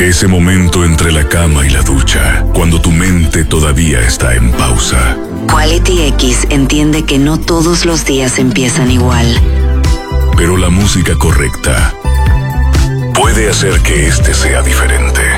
Ese momento entre la cama y la ducha, cuando tu mente todavía está en pausa. Quality X entiende que no todos los días empiezan igual. Pero la música correcta puede hacer que este sea diferente.